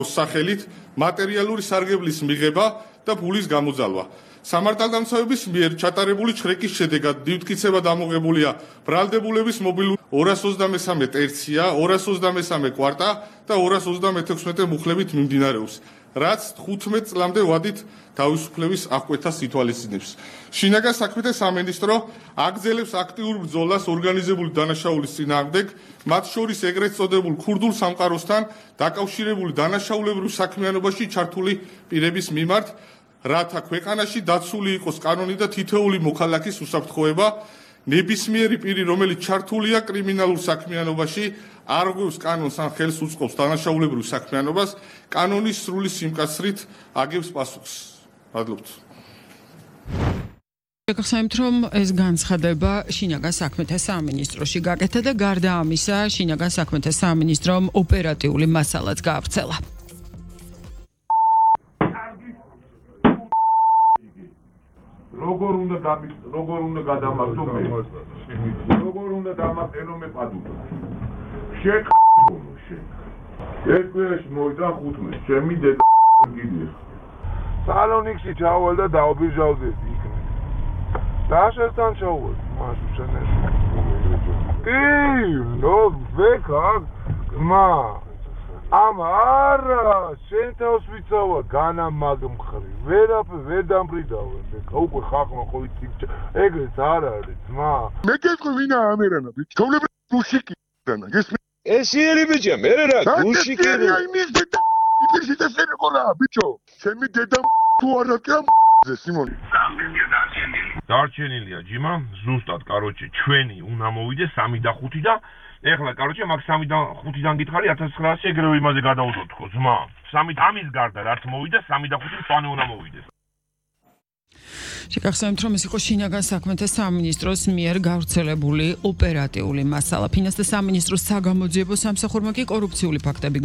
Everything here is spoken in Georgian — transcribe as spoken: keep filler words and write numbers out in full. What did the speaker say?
სახელით მატერიალური სარგებლის მიღება და ფულის გამოძალვა. სამართალდამცავების მიერ ჩატარებული ჩხრეკის შედეგად დიდმტკიცებად ამოღებულია ბრალდებულების მობილური ორას ოცდამესამე ტერცია, ორას ოცდამესამე კვარტა და ორას ოცდამეთექვსმეტე მუხლებით მიმდინარეობს, რაც თხუთმეტ წლამდე ვადით თავისუფლების აღკვეთას ითვალისწინებს. შინაგან საქმეთა სამინისტრო აგრძელებს აქტიურ ბრძოლას ორგანიზებული დანაშაულის წინააღმდეგ, მათ შორის ეგრეთ წოდებულ ქურდულ სამყაროსთან დაკავშირებული დანაშაულებრივ საქმიანობაში ჩართული პირების მიმართ, რათა ქვეყანაში დაცული იყოს კანონი და თითოეული მოქალაქის უსაფრთხოება, ნებისმიერი პირი, რომელიც ჩართულია კრიმინალურ საქმიანობაში, არ ღვევს კანონს ან ხელს უწყობს დანაშაულებრივ საქმიანობას, კანონის სრული სიმკაცრით აგებს პასუხს. მადლობთ. შეგახსენებთ, რომ ეს განცხადება შინაგან საქმეთა სამინისტროში გაკეთა და გარდა ამისა, შინაგან საქმეთა სამინისტრომ ოპერატიული მასალაც გაავრცელა. როგორ უნდა როგორ უნდა გადამაგდო მე როგორ უნდა დამაგდენო მე პადულა შეკ***ო შეკ ერთგვერაში მოვიდა ხუთმეტ ჩემი დედა გიდია სალონიქსი ჩავალ და დაობირჟავდები იქნებ დაშესთან ჩავალ მასუ შენეს კი ნო ვეკა მა ამარა შენ თავს ვიცავა განამაგმხრი ვერაფერ ვერ დამბრიდავე უკვე ხახმა ხო იცი ეგრეც არ არის ძმა მე გეტყვი ვინა ამერანა ბიჭ თოვლებრივ გუშიკი დანა ეს ესიერი ბიჭა მე რა გუშიკი იმის დედა იპირში ტესერეკოლა ბიჭო ჩემი დედა თუ არა კი ამზე სიმონი დარჩენილია ჯიმა ზუსტად კაროჩე ჩვენი უნდა მოვიდეს სამი და ხუთი და ეხლა კაროჩე მაგ სამი და ხუთიდან გითხარი ათას ცხრაასი ეგრევე იმაზე გადავუშვოთ ხო ძმა სამი ამის გარდა რაც მოვიდა სამი და ხუთი პლანი უნდა მოვიდეს შეგახსენებთ, რომ ეს იყო შინაგან საქმეთა სამინისტროს მიერ გავრცელებული ოპერატიული მასალა. ფინანსთა სამინისტროს საგამოძიებო სამსახურმა კი კორუფციული ფაქტები